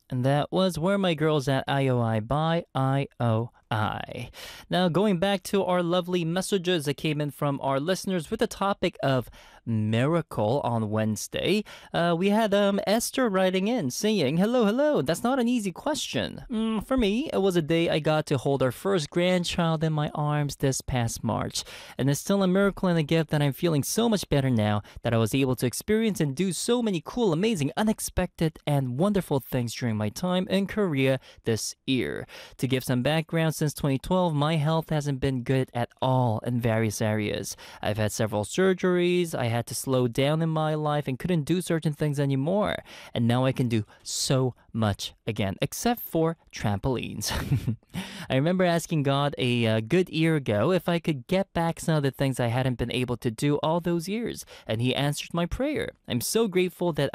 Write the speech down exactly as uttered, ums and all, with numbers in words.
And that was Where My Girls at I O I by I O I. Now, going back to our lovely messages that came in from our listeners with the topic of miracle on Wednesday, uh, we had um, Esther writing in saying, "Hello, hello. That's not an easy question. Mm, for me, it was a day I got to hold our first grandchild in my arms this past March. And it's still a miracle and a gift that I'm feeling so much better now that I was able to experience and do so many cool, amazing, unexpected, and wonderful things during my time in Korea this year. To give some background, since twenty twelve, my health hasn't been good at all in various areas. I've had several surgeries, I had to slow down in my life and couldn't do certain things anymore. And now I can do so much again, except for trampolines." I remember asking God a uh, good year ago if I could get back some of the things I hadn't been able to do all those years, and He answered my prayer. I'm so grateful that